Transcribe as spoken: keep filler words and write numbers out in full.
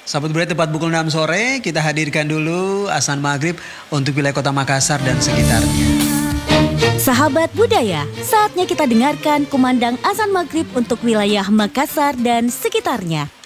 Sahabat Budaya, tepat pukul enam sore kita hadirkan dulu azan maghrib untuk wilayah Kota Makassar dan sekitarnya. Sahabat Budaya, saatnya kita dengarkan kumandang azan maghrib untuk wilayah Makassar dan sekitarnya.